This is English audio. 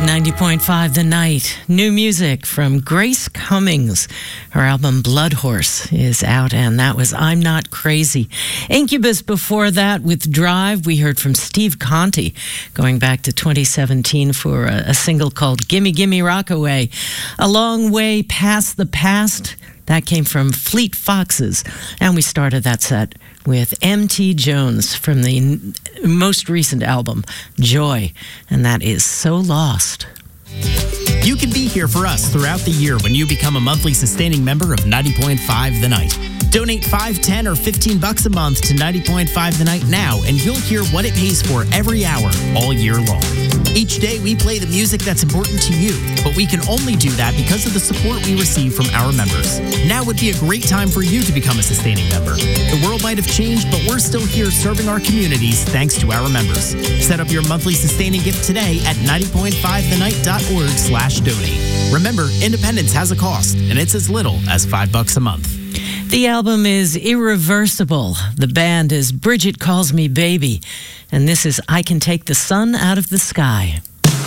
90.5 The Night. New music from Grace Cummings. Her album Blood Horse is out, and that was I'm Not Crazy. Incubus before that with Drive. We heard from Steve Conte going back to 2017 for a single called Gimme Gimme Rockaway. A Long Way Past the Past. That came from Fleet Foxes. And we started that set with M.T. Jones from the most recent album, Joy. And that is So Lost. You can be here for us throughout the year when you become a monthly sustaining member of 90.5 The Night. Donate $5, $10, or $15 a month to 90.5 The Night now, and you'll hear what it pays for every hour, all year long. Each day, we play the music that's important to you, but we can only do that because of the support we receive from our members. Now would be a great time for you to become a sustaining member. The world might have changed, but we're still here serving our communities thanks to our members. Set up your monthly sustaining gift today at 90.5thenight.org/donate. Remember, independence has a cost, and it's as little as $5 a month. The album is Irreversible. The band is Bridget Calls Me Baby. And this is I Can Take the Sun Out of the Sky.